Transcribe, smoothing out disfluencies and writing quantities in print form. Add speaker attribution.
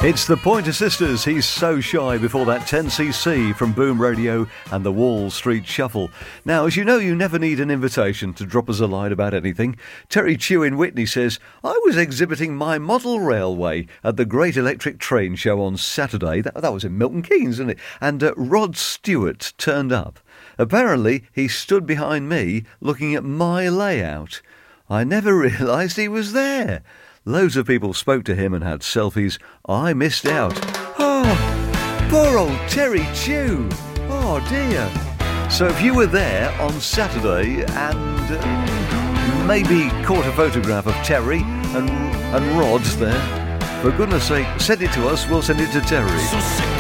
Speaker 1: It's the Pointer Sisters, He's So Shy, before that 10cc from Boom Radio and the Wall Street Shuffle. Now, as you know, you never need an invitation to drop us a line about anything. Terry Chew in Whitney says, I was exhibiting my model railway at the Great Electric Train Show on Saturday. That was in Milton Keynes, isn't it? And Rod Stewart turned up. Apparently, he stood behind me looking at my layout. I never realised he was there. Loads of people spoke to him and had selfies. I missed out. Oh, poor old Terry Chew. Oh, dear. So if you were there on Saturday and maybe caught a photograph of Terry and Rod there, for goodness sake, send it to us. We'll send it to Terry.